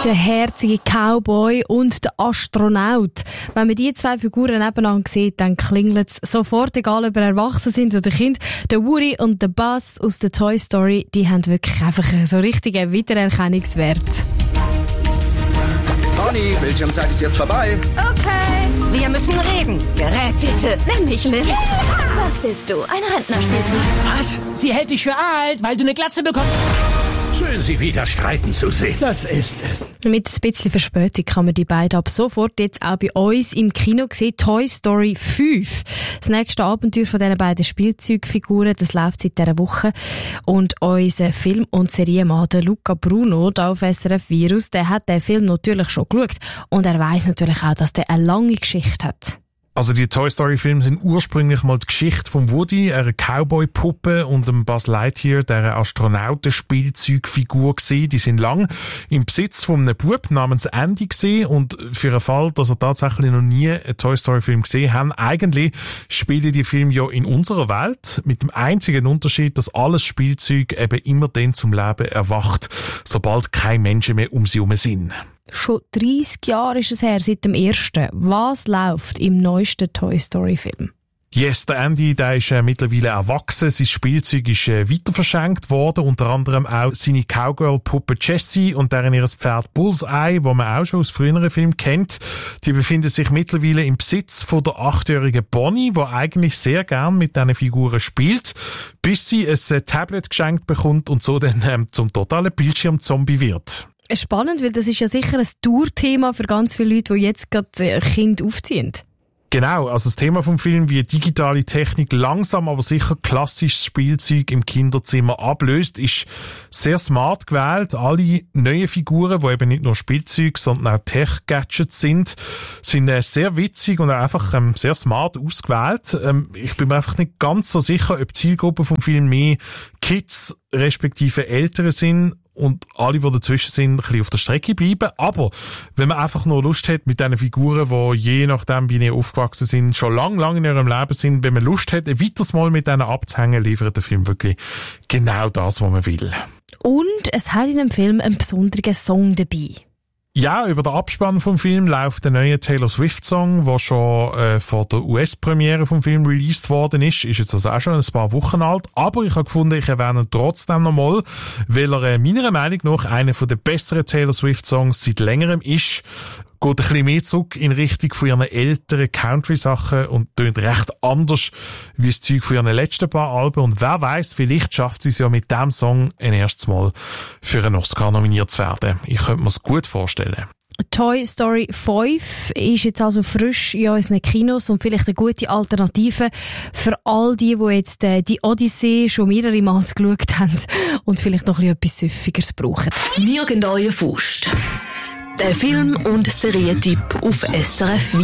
Der herzige Cowboy und der Astronaut. Wenn man die zwei Figuren nebeneinander sieht, dann klingelt es sofort, egal ob er erwachsen sind oder Kind. Der Woody und der Buzz aus der Toy Story, die haben wirklich einfach so richtigen Wiedererkennungswert. Conny, Bildschirmzeit ist jetzt vorbei. Okay. Wir müssen reden. Gerätete. Nenn mich Lilly. Was bist du? Ein Rentnerspielzeug? Was? Sie hält dich für alt, weil du eine Glatze bekommst. Schön, Sie wieder streiten zu sehen. Das ist es. Mit ein bisschen Verspätung kann man die beiden ab sofort jetzt auch bei uns im Kino sehen. Toy Story 5. Das nächste Abenteuer von diesen beiden Spielzeugfiguren, das läuft seit dieser Woche. Und unser Film- und Serienmann, der Luca Bruno, da auf SRF Virus, der hat den Film natürlich schon geschaut. Und er weiss natürlich auch, dass der eine lange Geschichte hat. Also die Toy Story Filme sind ursprünglich mal die Geschichte von Woody, einer Cowboy-Puppe, und dem Buzz Lightyear, der Astronautenspielzeugfigur gewesen. Die sind lang im Besitz von einem Bub namens Andy gewesen, und für einen Fall, dass er tatsächlich noch nie einen Toy Story Film gesehen haben, eigentlich spielen die Filme ja in unserer Welt, mit dem einzigen Unterschied, dass alles Spielzeug eben immer dann zum Leben erwacht, sobald keine Menschen mehr um sie herum sind. Schon 30 Jahre ist es her seit dem ersten. Was läuft im neuesten Toy Story Film? Yes, der Andy, der ist mittlerweile erwachsen. Sein Spielzeug ist weiterverschenkt worden, unter anderem auch seine Cowgirl-Puppe Jessie und deren ihres Pferd Bullseye, wo man auch schon aus früheren Filmen kennt. Die befinden sich mittlerweile im Besitz von der 8-jährigen Bonnie, die eigentlich sehr gern mit diesen Figuren spielt, bis sie ein Tablet geschenkt bekommt und so dann zum totalen Bildschirmzombie wird. Spannend, weil das ist ja sicher ein Tourthema für ganz viele Leute, die jetzt gerade Kinder aufziehen. Genau, also das Thema vom Film, wie digitale Technik langsam aber sicher klassisches Spielzeug im Kinderzimmer ablöst, ist sehr smart gewählt. Alle neuen Figuren, die eben nicht nur Spielzeug, sondern auch Tech-Gadgets sind sehr witzig und auch einfach sehr smart ausgewählt. Ich bin mir einfach nicht ganz so sicher, ob die Zielgruppe vom Film mehr Kids respektive Ältere sind und alle, die dazwischen sind, ein bisschen auf der Strecke bleiben. Aber wenn man einfach nur Lust hat mit diesen Figuren, die je nachdem, wie sie aufgewachsen sind, schon lang in ihrem Leben sind, wenn man Lust hat, ein weiteres Mal mit denen abzuhängen, liefert der Film wirklich genau das, was man will. Und es hat in dem Film einen besonderen Song dabei. Ja, über den Abspann vom Film läuft der neue Taylor Swift-Song, der schon vor der US-Premiere vom Film released worden ist. Ist jetzt also auch schon ein paar Wochen alt. Aber ich habe gefunden, ich erwähne ihn trotzdem nochmal, weil er meiner Meinung nach einer der besseren Taylor Swift-Songs seit längerem ist. Geht ein bisschen mehr zurück in Richtung von ihren älteren Country-Sachen und tönt recht anders wie das Zeug von ihren letzten paar Alben. Und wer weiss, vielleicht schafft sie es ja mit diesem Song ein erstes Mal für einen Oscar nominiert zu werden. Ich könnte mir es gut vorstellen. Toy Story 5 ist jetzt also frisch in unseren Kinos und vielleicht eine gute Alternative für all die jetzt die Odyssee schon mehrere Mal geschaut haben und vielleicht noch ein bisschen etwas Süffigeres brauchen. Nirgendwo Faust. Der Film- und Serientipp auf SRF.